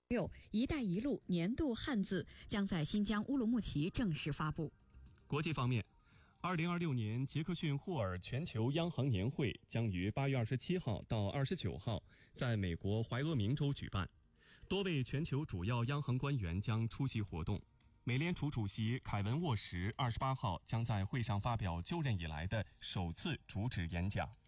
6，“一带一路”年度汉字将在新疆乌鲁木齐正式发布。 国际方面，2026年杰克逊霍尔全球央行年会将于8月27号到29号在美国怀俄明州举办，多位全球主要央行官员将出席活动。美联储主席凯文·沃什28号将在会上发表就任以来的首次主旨演讲。